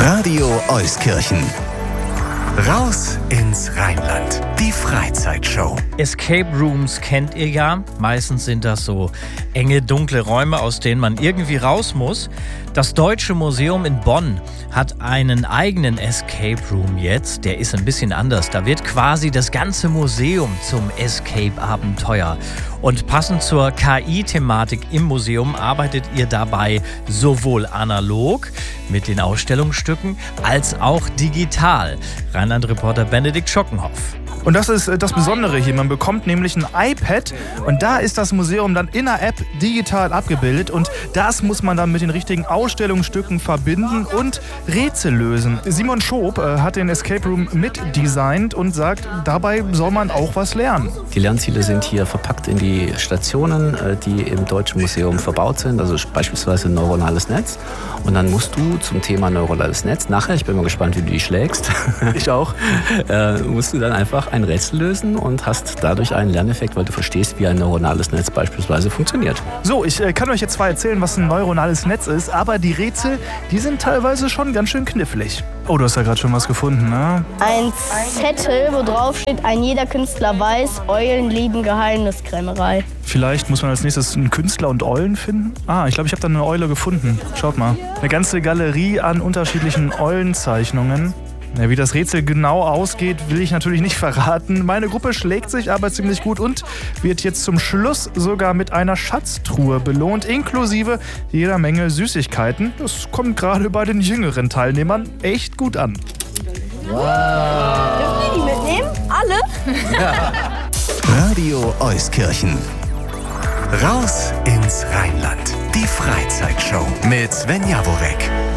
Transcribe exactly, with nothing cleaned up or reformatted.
Radio Euskirchen. Raus ins Rheinland. Die Freizeitshow. Escape Rooms kennt ihr ja. Meistens sind das so enge, dunkle Räume, aus denen man irgendwie raus muss. Das Deutsche Museum in Bonn hat einen eigenen Escape Room jetzt. Der ist ein bisschen anders. Da wird quasi das ganze Museum zum Escape-Abenteuer. Und passend zur K I-Thematik im Museum arbeitet ihr dabei sowohl analog mit den Ausstellungsstücken als auch digital. Rheinland-Reporter Benedikt Schockenhoff. Und das ist das Besondere hier. Man bekommt nämlich ein iPad und da ist das Museum dann in der App digital abgebildet und das muss man dann mit den richtigen Ausstellungsstücken verbinden und Rätsel lösen. Simon Schob äh, hat den Escape Room mitdesignt und sagt, dabei soll man auch was lernen. Die Lernziele sind hier verpackt in die Stationen, äh, die im Deutschen Museum verbaut sind, also beispielsweise ein neuronales Netz. Und dann musst du zum Thema neuronales Netz, nachher, ich bin mal gespannt, wie du die schlägst. Ich auch. äh, musst du dann einfach ein Rätsel lösen und hast dadurch einen Lerneffekt, weil du verstehst, wie ein neuronales Netz beispielsweise funktioniert. So, ich äh, kann euch jetzt zwar erzählen, was ein neuronales Netz ist, aber die Rätsel, die sind teilweise schon ganz schön knifflig. Oh, du hast ja gerade schon was gefunden, ne? Ein Zettel, wo drauf steht, ein jeder Künstler weiß, Eulen lieben Geheimniskrämerei. Vielleicht muss man als nächstes einen Künstler und Eulen finden. Ah, ich glaube, ich habe da eine Eule gefunden. Schaut mal. Eine ganze Galerie an unterschiedlichen Eulenzeichnungen. Ja, wie das Rätsel genau ausgeht, will ich natürlich nicht verraten. Meine Gruppe schlägt sich aber ziemlich gut und wird jetzt zum Schluss sogar mit einer Schatztruhe belohnt, inklusive jeder Menge Süßigkeiten. Das kommt gerade bei den jüngeren Teilnehmern echt gut an. Wow. Dürfen wir die mitnehmen? Alle? Ja. Radio Euskirchen. Raus ins Rheinland. Die Freizeitshow mit Sven Jaworek.